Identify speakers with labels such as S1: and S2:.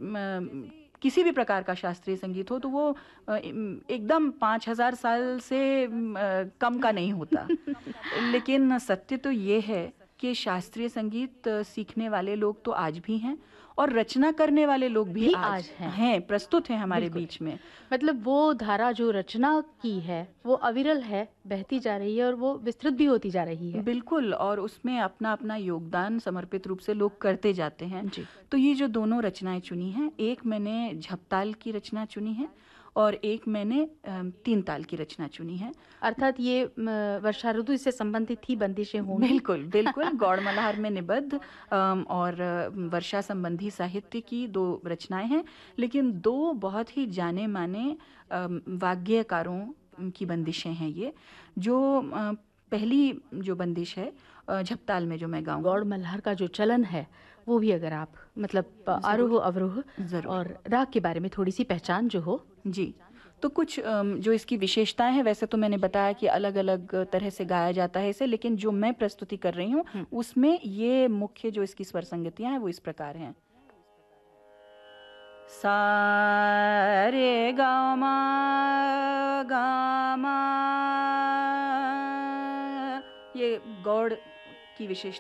S1: किसी भी प्रकार का शास्त्रीय संगीत हो तो वो एकदम 5000 साल से कम का नहीं होता। लेकिन सत्य तो ये है कि शास्त्रीय संगीत सीखने वाले लोग तो आज भी हैं और रचना करने वाले लोग भी
S2: भी
S1: आज
S2: आज हैं।
S1: हैं, प्रस्तुत हैं हमारे
S2: बिल्कुल।
S1: बीच में।
S2: मतलब वो धारा जो रचना की है, वो अविरल है, बहती जा रही है और वो विस्तृत भी होती जा रही है।
S1: बिल्कुल, और उसमें अपना-अपना योगदान समर्पित रूप से लोग करते जाते हैं।
S2: जी।
S1: तो ये जो दोनों रचनाएँ चुनी हैं, एक मैंने झपताल की रचना चुनी है और एक मैंने 3 ताल की रचना चुनी है।
S2: अर्थात ये वर्षा ऋतु से संबंधित ही बंदिशें होंगी।
S1: बिल्कुल, बिल्कुल, गौड़ मल्हार में निबद्ध और वर्षा संबंधी साहित्य की 2 रचनाएँ हैं, लेकिन 2 बहुत ही जाने-माने वाग्यकारों की बंदिशें हैं ये, जो पहली जो बंदिश है झपताल में जो मैं गाऊँगी।
S2: गौड़ मल्हार का जो चलन है, वो भी अगर आप मतलब
S1: ज़रूर,
S2: आरोह-अवरोह
S1: ज़रूर।
S2: और राग के बारे में थोड़ी-सी पहचान जो हो।
S1: जी। तो कुछ जो इसकी विशेषताएँ हैं, वैसे तो मैंने बताया कि अलग-अलग तरह से गाया जाता है इसे, लेकिन जो मैं प्रस्तुति कर रही हूँ,
S2: हुँ।
S1: उसमें ये मुख्य जो इसकी स्वर संगतियाँ हैं, वो इस प्रकार हैं। सा रे गा मा गा मा, ये गौड़ की विशेषता